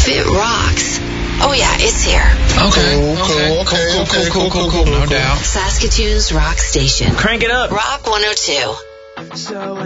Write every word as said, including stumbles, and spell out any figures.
if it rocks. Oh, yeah, it's here. Okay. Cool, Okay. cool, okay, Cool, cool, okay, cool, cool, cool, cool, No cool. doubt. Saskatoon's rock station. Crank it up. Rock one oh two. So